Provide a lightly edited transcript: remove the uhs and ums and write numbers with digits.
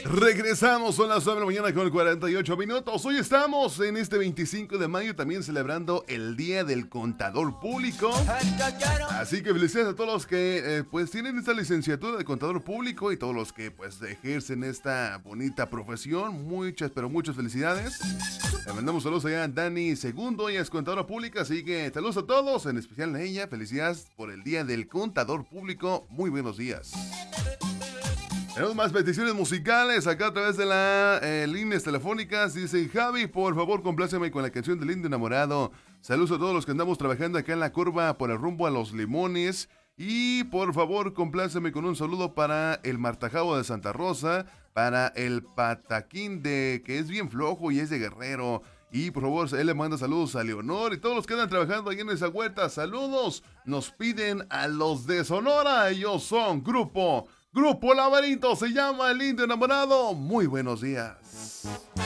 Regresamos, son las 9 de la mañana con 48 minutos. Hoy estamos en este 25 de mayo también celebrando el Día del Contador Público. Así que felicidades a todos los que pues tienen esta licenciatura de contador público y todos los que pues ejercen esta bonita profesión. Muchas, pero muchas felicidades. Le mandamos saludos allá a Dani Segundo, ella es contadora pública, así que saludos a todos, en especial a ella. Felicidades por el Día del Contador Público. Muy buenos días. Tenemos más peticiones musicales acá a través de las líneas telefónicas. Dice Javi, por favor compláceme con la canción del Indio Enamorado. Saludos a todos los que andamos trabajando acá en la curva por el rumbo a Los Limones. Y por favor compláceme con un saludo para el Martajabo de Santa Rosa, para el Pataquín de que es bien flojo y es de Guerrero. Y por favor, él le manda saludos a Leonor y todos los que andan trabajando ahí en esa huerta. Saludos, nos piden a los de Sonora. Ellos son Grupo Laberinto, se llama El Indio Enamorado. Muy buenos días.